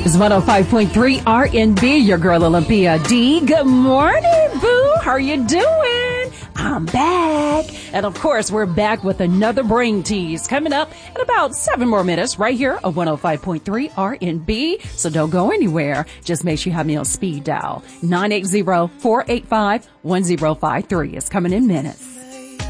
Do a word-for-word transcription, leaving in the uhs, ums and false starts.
It's one oh five point three R and B, your girl Olympia D. Good morning, boo. How are you doing? I'm back. And of course, we're back with another brain tease coming up in about seven more minutes right here on one oh five point three R and B. So don't go anywhere. Just make sure you have me on speed dial. nine eight zero, four eight five, one zero five three is coming in minutes.